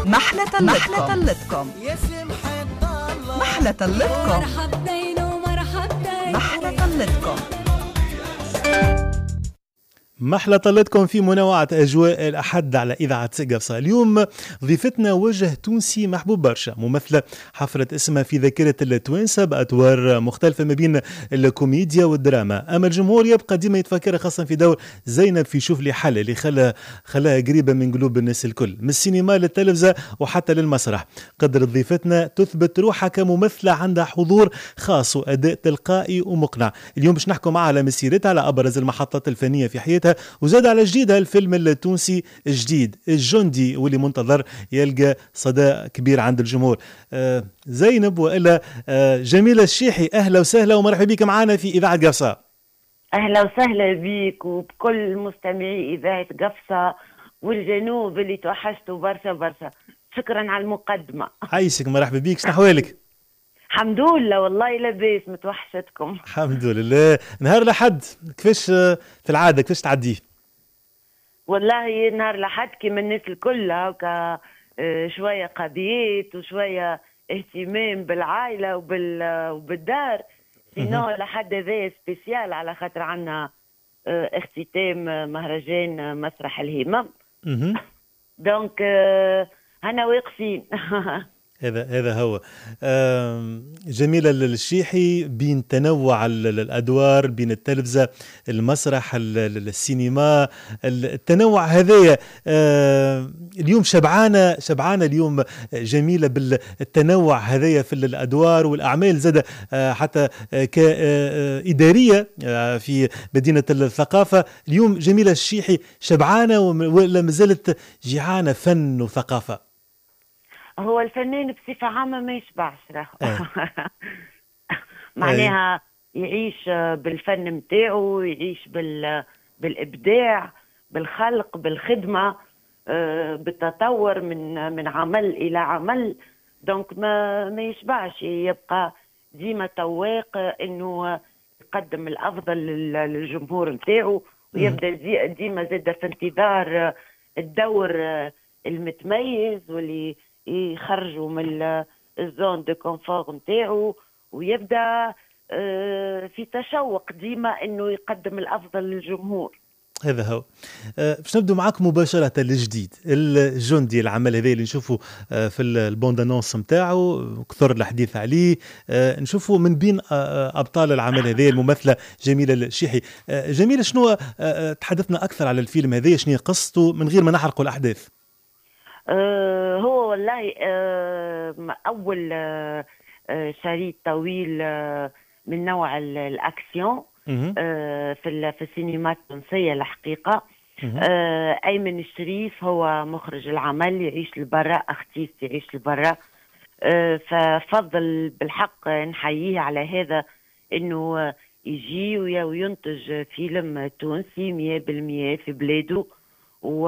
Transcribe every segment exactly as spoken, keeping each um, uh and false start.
محلى طلتكم محلى طلتكم محلى طلتكم محلى طلتكم في منوعة أجواء الأحد على إذاعة قفصة. اليوم ضيفتنا وجه تونسي محبوب برشا، ممثلة حفرت اسمها في ذاكرة التوانسة بأدوار مختلفة ما بين الكوميديا والدراما، أما الجمهور يبقى ديما يتفكرها خاصة في دور زينب في شوف لي حل اللي خلاها خلاها قريبة من قلوب الناس الكل، من السينما للتلفزة وحتى للمسرح. قدرت ضيفتنا تثبت روحها كممثلة عندها حضور خاص وأداء تلقائي ومقنع. اليوم باش نحكم معها على مسيرتها، على أبرز المحطات الفنية في حياتها، وزاد على جديدها الفيلم التونسي الجديد الجندي واللي منتظر يلقى صدى كبير عند الجمهور. آه زينب وإلا آه جميلة الشيحي، أهلا وسهلا ومرحبا بك معنا في إذاعة قفصة. أهلا وسهلا بك وبكل مستمعي إذاعة قفصة والجنوب اللي توحشتوا برشا برشا. شكرا على المقدمة. عايشك، مرحبا بك، شنو أحوالك؟ الحمد لله والله لاباس، متوحشتكم. الحمد لله. نهار الأحد كيفاش في العادة كيفاش تعديه؟ والله نهار الأحد كيما الناس الكل هكا، شوية قضيات وشوية اهتمام بالعائلة وبال وبالدار. سينو الأحد هذا سبيسيال على خاطر عنا اختتام مهرجان مسرح الهمم. دونك هنا واقفين. هذا هذا هو. جميلة الشيحي، بين تنوع الأدوار بين التلفزة المسرح السينما، التنوع هذايا اليوم شبعانة شبعانة اليوم جميلة بالتنوع هذايا في الأدوار والأعمال، زاد حتى كإدارية في مدينة الثقافة. اليوم جميلة الشيحي شبعانة ولا مازالت جيعانة فن وثقافة؟ هو الفنان بصفة عامة ما يشبعش راهو. أيه. معناها يعيش بالفن متاعه، يعيش بال بالإبداع، بالخلق، بالخدمة، بالتطور من من عمل إلى عمل. دونك ما ما يشبعش، يبقى ديما تواق إنه يقدم الأفضل للجمهور متاعه، ويبدأ ديما زاد في انتظار الدور المتميز واللي يخرجوا من الزون دو كونفور نتاعو، ويبدا في تشوق ديما انه يقدم الافضل للجمهور. هذا هو. باش نبدو معاك مباشره الجديد الجندي، العمل هذا اللي نشوفه في البوندانونس نتاعو كثر الحديث عليه، نشوفه من بين ابطال العمل هذا الممثله جميله الشيحي. جميله، شنو تحدثنا اكثر على الفيلم هذا، شنو قصته من غير ما نحرقوا الاحداث؟ أه هو والله أه أول أه شريط طويل أه من نوع الأكسيون أه في في السينما التونسية الحقيقة. أه أيمن الشريف هو مخرج العمل، يعيش لبرا، أختي تعيش لبرا. أه ففضل بالحق نحييه على هذا، إنه يجي وينتج فيلم تونسي مية بالمية في بلاده، و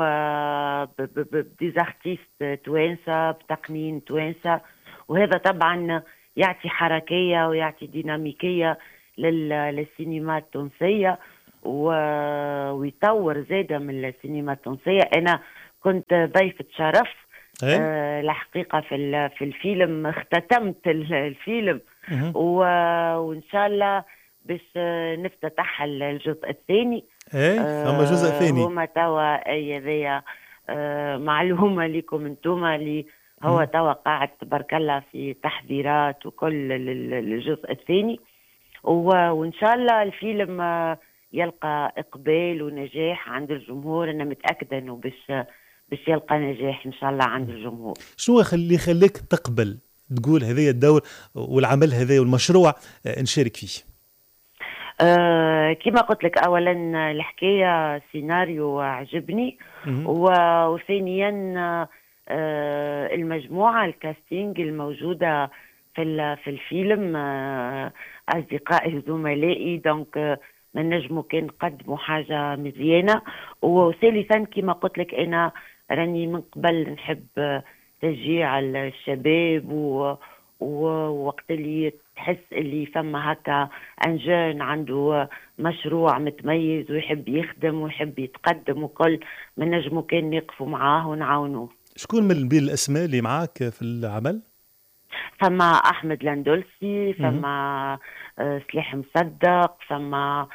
بديزارتيست توانسة بتقنين توانسة، وهذا طبعا يعطي حركية ويعطي ديناميكية للسينما التونسية، ويطور زادة من السينما التونسية. أنا كنت ضيفة شرف أه الحقيقة في في الفيلم، اختتمت الفيلم، وإن شاء الله باش نفتتح الجزء الثاني. ايه فما جزء ثاني. هما توا اي هذيا آه معلومه لكم انتم، اللي هو توا قاعد تبارك الله في تحضيرات وكل الجزء الثاني، وان شاء الله الفيلم يلقى اقبال ونجاح عند الجمهور. انا متاكده انه باش باش يلقى نجاح ان شاء الله عند الجمهور. شنو اللي خليك تقبل تقول هذا الدور والعمل هذا والمشروع نشارك فيه؟ أه كما قلت لك، اولا الحكايه سيناريو عجبني، وثانيا أه المجموعه الكاستينج الموجوده في في الفيلم، أه اصدقائي زملائي، دونك أه ما نجموا كان نقدموا حاجه مزيانه. وثالثا كما قلت لك، انا راني من قبل نحب تشجيع الشباب، و ووقت اللي تحس اللي فما هكا انجان عنده مشروع متميز ويحب يخدم ويحب يتقدم وكل، ما نجموا كان نقفوا معاه ونعاونوه. شكون من بين الاسماء اللي معك في العمل؟ فما احمد لاندولسي، مهم. فما آه، سلاح مصدق، فما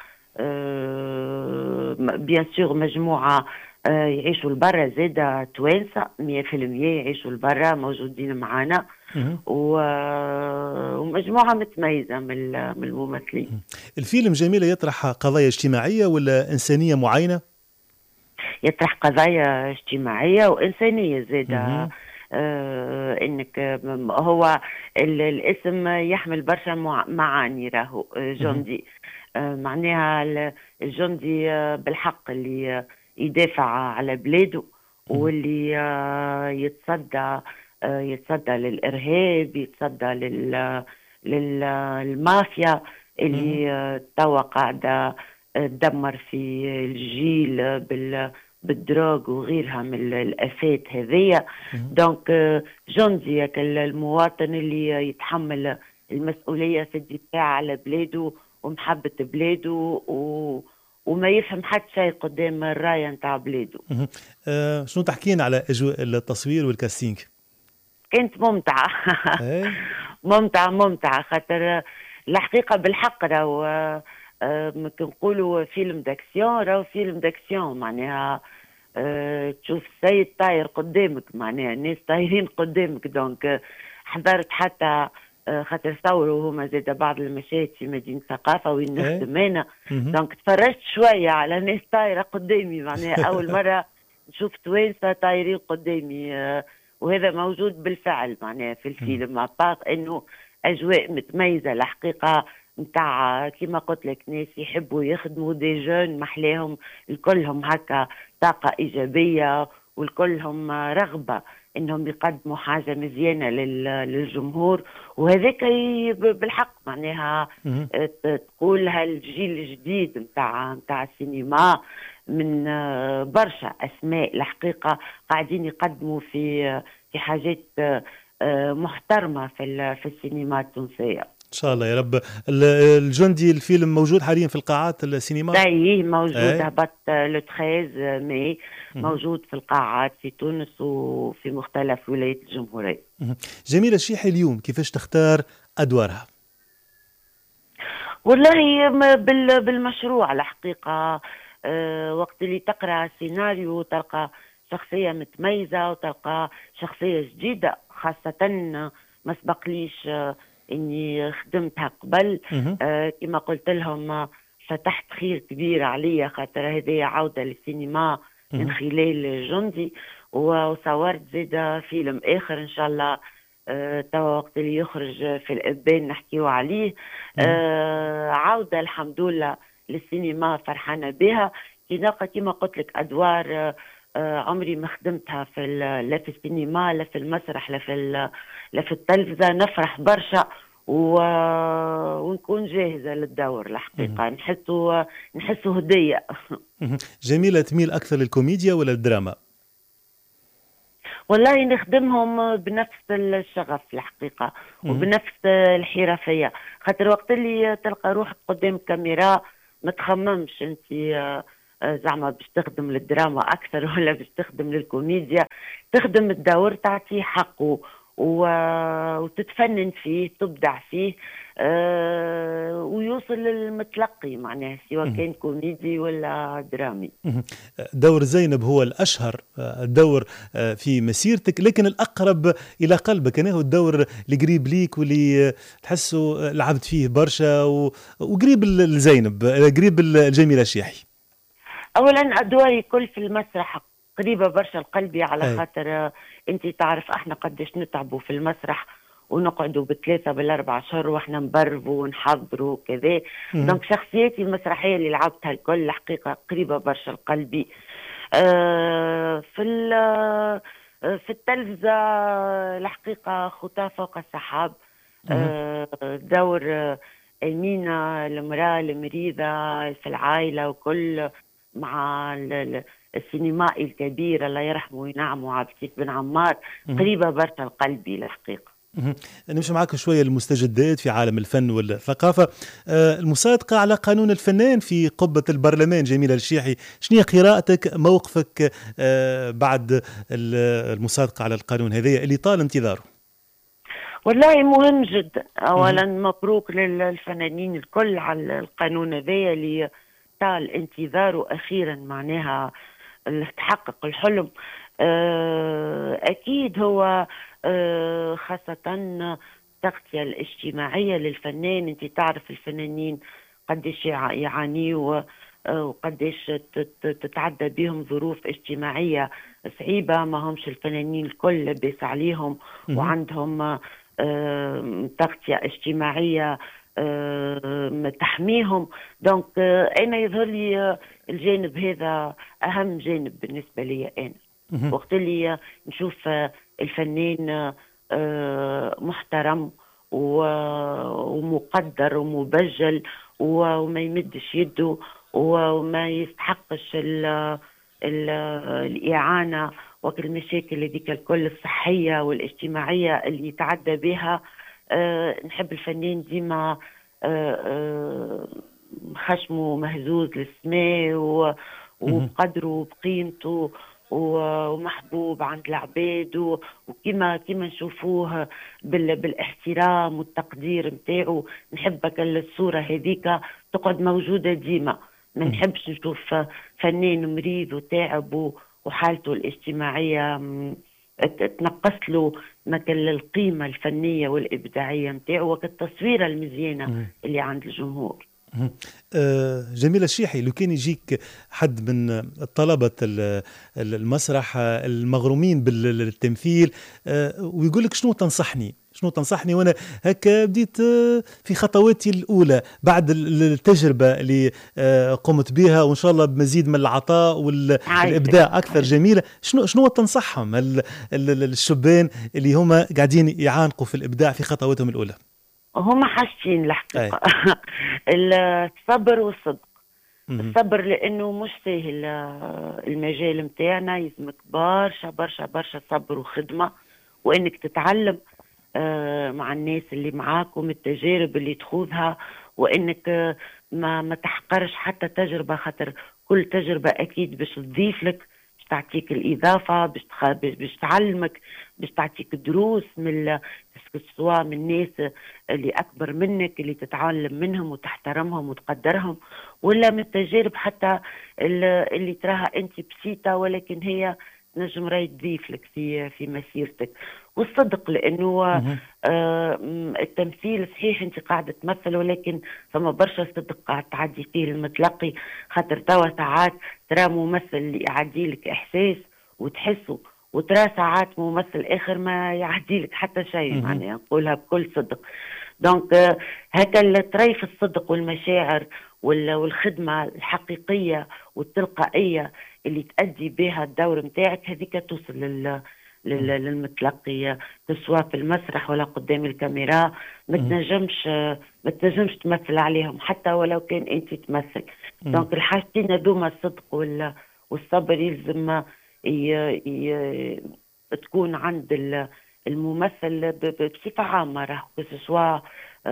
آه، بيان سور مجموعه آه، يعيشوا لبرا زاده توانسه مية في المية يعيشوا لبرا موجودين معنا، مهم. و- ومجموعه متميزه من ال- من الممثلين. الفيلم جميلة يطرح قضايا اجتماعية ولا إنسانية معينة؟ يطرح قضايا اجتماعية وإنسانية زادة. مهم. آه إنك م- هو ال- الاسم يحمل برشا مع- معاني راهو آه، مهم. جندي. آه معناها ال- الجندي آه، بالحق اللي آه، يدافع على بلاده، مهم. واللي آه، يتصدى آه، يتصدى للإرهاب، يتصدى لل للمافيا مهم. اللي آه، توا قاعدة تدمر في الجيل بال بالدروغ وغيرها من الآفات هذية. مهم. دونك آه، جندي هكا المواطن اللي يتحمل المسؤولية في الدفاع على بلاده ومحبة بلاده و... وما يفهم حتى شيء قدام الراية نتاع بلاده. مهم. آه شنو تحكين على أجواء التصوير والكاستينج؟ كانت ممتعة. ايه. ممتعة ممتعة خاطر الحقيقة بالحق راهو آه، ممكن نقولوا فيلم داكسيون، راهو فيلم داكسيون معناها آه، تشوف السيد طاير قدامك، معناها الناس طايرين قدامك. دونك آه، حضرت حتى آه، خاطر صوروا هما زاد بعض المشاهد في مدينة ثقافة وين ايه. نخدم أنا. مهم. دونك تفرجت شوية على ناس طايرة قدامي، معناها أول مرة نشوف توانسة طايرين قدامي. آه، وهذا موجود بالفعل معناها في مهم. الفيلم، مع باق انه اجواء متميزه الحقيقه نتاع كما قلت لك ناس يحبوا يخدموا دي جون محلاهم، الكلهم هكا طاقه ايجابيه والكلهم رغبه انهم يقدموا حاجه مزيانه لل- للجمهور. وهذاك ي- بالحق معناها مهم. ت- تقول هالجيل الجديد نتاع نتاع السينما من آه، برشا اسماء الحقيقه قاعدين يقدموا في في حاجات آه، محترمه في ال- في السينما التونسيه. إن شاء الله يا رب. ال- الجندي الفيلم موجود حاليا في القاعات السينما؟ اي موجود، ايه. هبط لو تخيز ماي، مهم. موجود في القاعات في تونس وفي مختلف ولايات الجمهوريه. مهم. جميلة الشيحي اليوم كيفاش تختار أدوارها؟ والله م- بال- بالمشروع الحقيقة. أه وقت اللي تقرأ سيناريو تلقى شخصية متميزة وتلقى شخصية جديدة، خاصة ما سبقليش أه اني خدمتها قبل. مهم. أه كما قلت لهم آه، فتحت خير كبير عليا خاطر هذه عودة للسينما من مهم. خلال جندي، وصورت زيدا فيلم آخر إن شاء الله آه، توا وقت اللي يخرج في الابان نحكيو عليه. مهم. آه عودة الحمد لله للسينما، فرحانة بها. كي نلقى كما قلت لك أدوار آه آه، عمري ما خدمتها في ال- لا في السينما لا في المسرح لا في ال- لا في التلفزة، نفرح برشا و... ونكون جاهزة للدور مهم. الحقيقة. نحسه نحسه هدية. مهم. جميلة تميل أكثر للكوميديا ولا الدراما؟ والله نخدمهم بنفس الشغف الحقيقة مهم. وبنفس الحرفية، خاطر وقت اللي تلقى روحك قدام كاميرا ما تخممش انت آه، آه، زعما باش تخدم للدراما اكثر ولا باش تخدم للكوميديا. تخدم الدور تعطيه حقه و... وتتفنن فيه تبدع فيه آه، ويوصل للمتلقي معناه سواء مهم. كان كوميدي ولا درامي. مهم. دور زينب هو الأشهر آه، الدور آه، في مسيرتك، لكن الأقرب إلى قلبك أنا هو الدور اللي قريب ليك واللي آه، تحسه آه، لعبت فيه برشا و- وقريب ل- لزينب، آه، قريب الجميلة الشيحي. اولا ادواري كل في المسرح قريبه برشا لقلبي، على أي. خاطر آه، انت تعرف احنا قديش نتعبوا في المسرح ونقعدوا بثلاثه بالاربع اشهر واحنا نبربوا ونحضروا وكذا. مهم. دونك شخصياتي المسرحيه اللي لعبتها الكل الحقيقه قريبه برشا لقلبي. آه في ال- آه، في التلفزه الحقيقه خطى فوق السحاب. مهم. آه دور آه، أمينة المرأة المريضة في العائلة وكل مع ال- ال- السينمائي الكبير الله يرحمه وينعمه عبد اللطيف بن عمار مهم. قريبة برشا لقلبي الحقيقة. نمشي معك شوية المستجدات في عالم الفن والثقافة. المصادقة على قانون الفنان في قبة البرلمان، جميلة الشيحي، شنو قراءتك، موقفك بعد المصادقة على القانون هذا اللي طال انتظاره؟ والله مهم جدا. أولا مبروك للفنانين الكل على القانون هذا اللي طال انتظاره أخيرا، معناها تحقق الحلم. أكيد هو خاصة التغطية الاجتماعية للفنان. انت تعرف الفنانين قديش يعانيوا وقديش تتعدى بهم ظروف اجتماعية صعيبة، ما همش الفنانين الكل لباس عليهم وعندهم تغطية اجتماعية تحميهم. دونك أنا يظهر لي الجانب هذا أهم جانب بالنسبة لي أنا. وقت اللي نشوف الفنان محترم ومقدر ومبجل وما يمدش يده وما يستحقش ال ال الإعانة والمشاكل هذيك الكل الصحية والاجتماعية اللي يتعدى بها. نحب الفنان ديما خشمه مهزوز للسماء وبقدره وبقيمته ومحبوب عند العباد، وكما كما نشوفوه بالاحترام والتقدير متاعه. نحبك الصورة هذيك تقعد موجودة ديما. ما نحبش نشوف فنان مريض وتاعب وحالته الاجتماعية تنقص له مثل القيمة الفنية والإبداعية متاعه وكالتصويرة المزيانة اللي عند الجمهور. جميلة الشيحي، لو كان يجيك حد من طلبة المسرح المغرومين بالتمثيل ويقول لك شنو تنصحني شنو تنصحني وانا هكا بديت في خطواتي الاولى بعد التجربه اللي قمت بها، وان شاء الله بمزيد من العطاء والابداع اكثر، جميله، شنو شنو تنصحهم الشبان اللي هما قاعدين يعانقوا في الابداع في خطواتهم الاولى؟ هما حاجتين الحقيقه الصبر والصدق. الصبر لانه مش سهل المجال متاعنا، يلزمك برشا برشا برشا صبر وخدمه، وانك تتعلم مع الناس اللي معاك ومن التجارب اللي تخوضها، وانك ما ما تحقرش حتى تجربه، خاطر كل تجربه اكيد باش تضيف لك، باش تعطيك الاضافه، باش باش تعلمك، باش تعطيك دروس من سواء من الناس اللي اكبر منك اللي تتعلم منهم وتحترمهم وتقدرهم، ولا من التجارب حتى اللي تراها انت بسيطه ولكن هي نجم راي تضيف لك في في مسيرتك. والصدق لانه آه التمثيل صحيح انت قاعده تمثل، ولكن فما برشا صدق قاعد تعدي فيه المتلقي، خاطر توا ساعات ترى ممثل يعدي لك احساس وتحسه، وترى ساعات ممثل اخر ما يعدي لك حتى شيء، يعني نقولها بكل صدق. دونك آه هكا الطريف الصدق والمشاعر والخدمه الحقيقيه والتلقائيه اللي تأدي بها الدور متاعك، هذيك توصل لل للمتلقي، سواء في المسرح ولا قدام الكاميرا. ما تنجمش ما تنجمش تمثل عليهم حتى ولو كان انت تمثل. دونك الحاجتين هذوما الصدق والصبر يلزم ي... ي... تكون عند الممثل بصفة عامة، راه سواء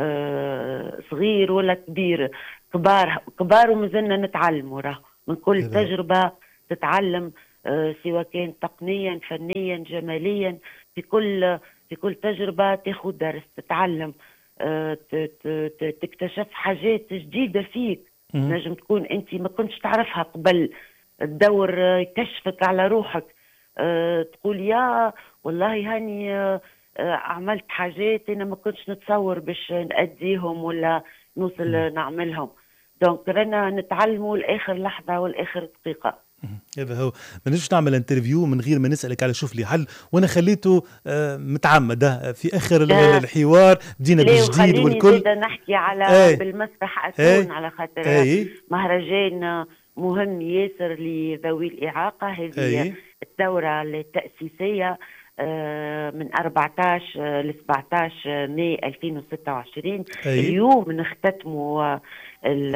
صغير ولا كبير، كبار كبار ومازلنا نتعلموا، راه من كل تجربة تتعلم، سواء كان تقنيا فنيا جماليا، في كل في كل تجربة تاخذ درس، تتعلم، تكتشف حاجات جديدة فيك نجم تكون انت ما كنتش تعرفها قبل. تدور يكشفك على روحك، تقول يا والله هاني عملت حاجات انا ما كنتش نتصور باش نأديهم ولا نوصل نعملهم. دونك رانا نتعلموا لاخر لحظة والاخر دقيقة. هذا هو، ما نجمش نعمل انترفيو من غير ما نسألك على شوف لي حل، وانا خليته متعمد في اخر الحوار بدينا بالجديد والكل. خليني نحكي على ايه بالمسرح اتون ايه على خاطر ايه مهرجان مهم ياسر لذوي الإعاقة. هذه ايه الدورة التأسيسية من أربعة عشر ل سبعة عشر ماي ألفين وستة وعشرين. أيه. اليوم نختتموا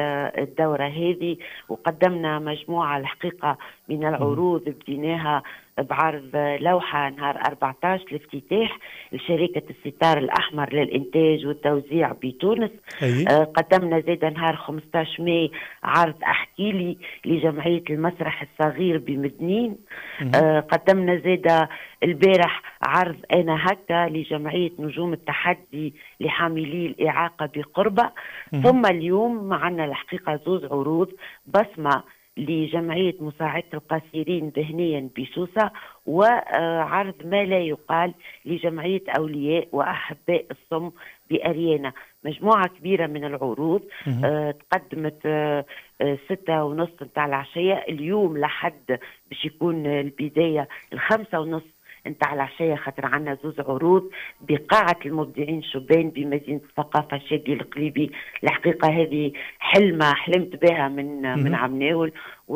الدورة هذه، وقدمنا مجموعة الحقيقة من العروض بديناها بعرض لوحة نهار أربعة عشر الافتتاح لشركة الستار الأحمر للإنتاج والتوزيع بتونس. أي. آه قدمنا زيدا نهار خمسة عشر ماي عرض أحكي لي لجمعية المسرح الصغير بمدنين. آه قدمنا زيدا البارح عرض أنا هكا لجمعية نجوم التحدي لحاملي الإعاقة بقربة. ثم اليوم معنا الحقيقة زوز عروض، بصمة لجمعية مساعدة القاصرين ذهنيا بسوسة، وعرض ما لا يقال لجمعية أولياء وأحباء الصم بأريانا. مجموعة كبيرة من العروض آه تقدمت آه آه ستة ونص متاع العشية. اليوم لحد باش يكون البداية الخمسة ونص نتاع العشية، خاطر عنا زوز عروض بقاعة المبدعين شبان بمدينة الثقافة شادي القليبي. الحقيقة هذه حلمة حلمت بها من من عمناول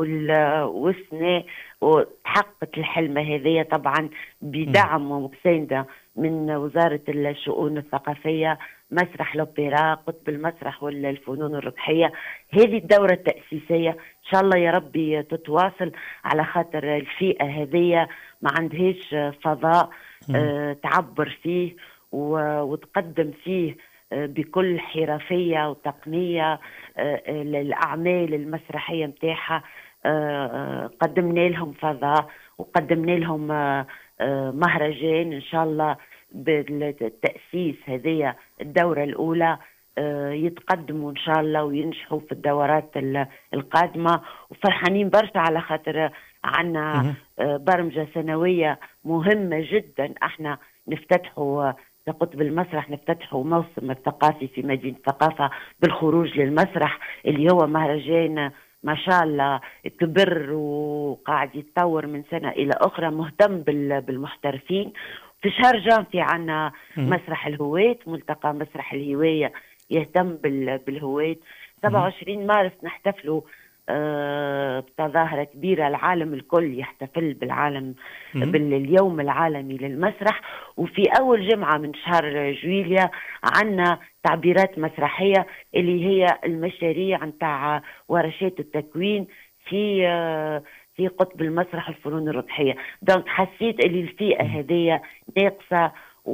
والسنة، وتحققت الحلمة هذه طبعا بدعم ومساندة من وزارة الشؤون الثقافية، مسرح الأوبرا، قطب المسرح والفنون الربحية. هذه الدورة التأسيسية إن شاء الله يا ربي تتواصل، على خاطر الفئة هذه ما عندهاش فضاء آه تعبر فيه وتقدم فيه آه بكل حرفية وتقنية آه الأعمال المسرحية متاعها. آه قدمنا لهم فضاء وقدمنا لهم آه آه مهرجان إن شاء الله بالتأسيس هذه الدورة الأولى يتقدموا إن شاء الله وينجحوا في الدورات القادمة. وفرحانين برشا على خاطر عنا برمجة سنوية مهمة جدا. احنا نفتتحوا كقطب المسرح، نفتتحوا موسم الثقافي في مدينة الثقافة بالخروج للمسرح اللي هو مهرجان ما شاء الله كبر وقاعد يتطور من سنة إلى أخرى، مهتم بالمحترفين. في شهر جانفي عنا مسرح الهواة، ملتقى مسرح الهواية يهتم بالهواة. سبعة وعشرين مارس نحتفلوا آه بتظاهرة كبيرة، العالم الكل يحتفل بالعالم باليوم العالمي للمسرح. وفي أول جمعة من شهر جويليا عنا تعبيرات مسرحية اللي هي المشاريع نتاع ورشات التكوين في آه في قطب المسرح الفنون الربحية. دونك حسيت اللي الفئة هذه ناقصة،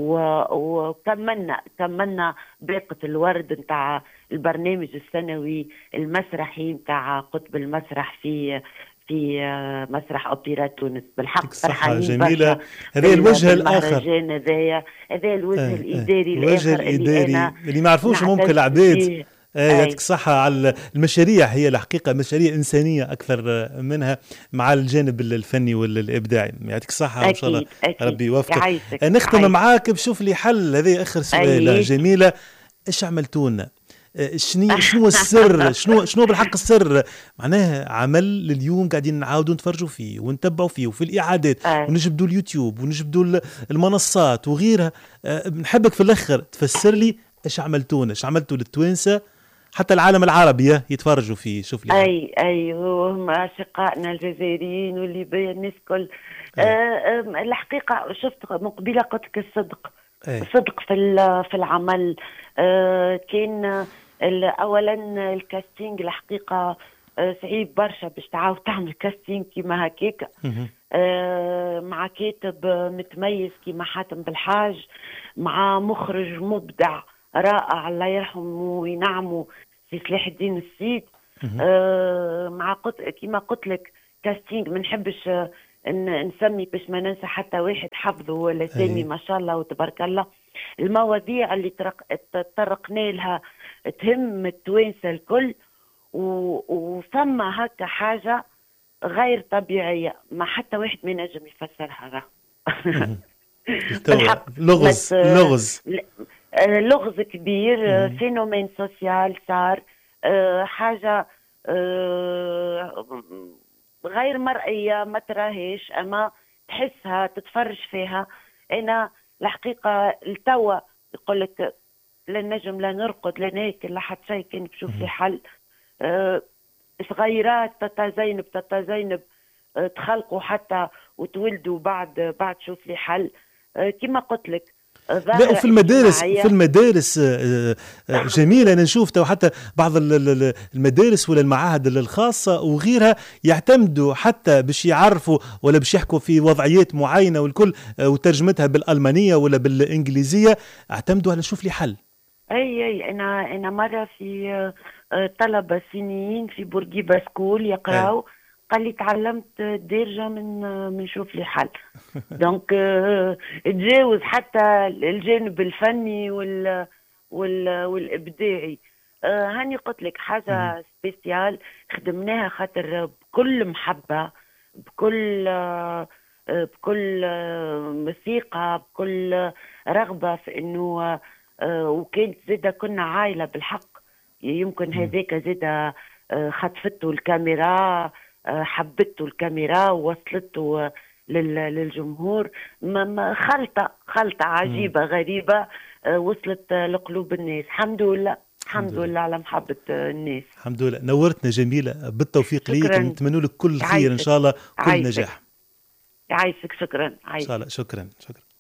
وكملنا كملنا باقة الورد نتاع البرنامج السنوي المسرحي نتاع قطب المسرح في في مسرح أوبرا تونس. بالحق فرحانين جميلة. هذا الوجه الآخر، هذايا هذا الوجه آه الإداري الوجه الآخر الإداري اللي, أنا اللي ما عرفوش ممكن العباد. يعطيك الصحة على المشاريع، هي الحقيقة مشاريع إنسانية أكثر منها مع الجانب الفني والإبداعي. يعطيك الصحة وإن شاء الله ربي يوفقك. نختم معاك بشوف لي حل. هذا آخر سؤال. أي. جميلة، إيش عملتونا؟ شنو شنو السر؟ شنو شنو بالحق السر؟ معناها عمل لليوم قاعدين نعاودوا نتفرجوا فيه ونتبعوا فيه وفي الإعادات أي. ونجبدوا اليوتيوب ونجبدوا المنصات وغيرها. نحبك في الأخر تفسر لي إيش عملتونا، إيش عملتوا للتوانسة حتى العالم العربي يتفرجوا فيه. شوف لي. اي اي وهم اشقائنا الجزائريين والليبيين الناس كل. آه الحقيقه شفت مقبله قلت لك الصدق. أي. الصدق في في العمل. آه كان اولا الكاستينج الحقيقه آه صعيب برشا باش تعاود تعمل كاستينج كيما هكاك آه مع كاتب متميز كيما حاتم بالحاج، مع مخرج مبدع رائع الله يرحمه وينعمه في سلاح الدين السيد. آه مع قط... كما قلت لك كاستينج ما نحبش آه نسمي باش ما ننسى حتى واحد حفظه ولا سامي ما شاء الله وتبارك الله. المواضيع اللي ترق... تطرقنا لها تهم التوانسه الكل، و... وثم هكا حاجه غير طبيعيه ما حتى واحد ما نجم يفسرها. لغز لغز لغز كبير. فينومين سوسيال صار أه حاجة أه غير مرئية ما تراهيش، أما تحسها تتفرج فيها. أنا الحقيقة التوى يقول لك لا نجم لا نرقد لا ناكل لا حتى شيء كان بشوف لي حل. أه صغيرات تتا زينب تتا زينب أه تخلقوا حتى وتولدوا بعد بعد شوف لي حل. أه كما قلت لك لا، وفي المدارس في المدارس جميله. انا نشوف تو حتى بعض المدارس ولا المعاهد الخاصه وغيرها يعتمدوا حتى باش يعرفوا ولا باش يحكوا في وضعيات معينه والكل وترجمتها بالالمانيه ولا بالانجليزيه، اعتمدوا على شوف لي حل. اي اي انا انا مره في طلبه صينيين في بورقيبه سكول يقراوا، قال لي تعلمت دارجه من من شوف لي حل. دونك تجاوز حتى الجانب الفني وال وال والابداعي. هاني قلت لك حاجه سبيسيال خدمناها خاطر بكل محبه، بكل بكل موسيقى، بكل رغبه في انه، وكانت زاده كنا عائله بالحق. يمكن هذاك زاده خطفته الكاميرا، حبته الكاميرا ووصلته للجمهور. خلطة خلطة عجيبة مم. غريبة وصلت لقلوب الناس. الحمد لله الحمد لله على محبة الناس. الحمد لله. نورتنا جميلة، بالتوفيق ليك، نتمنى لك كل خير إن شاء الله، كل عايشك. نجاح. يعيشك. شكرا. إن شاء الله. شكرا شكرا.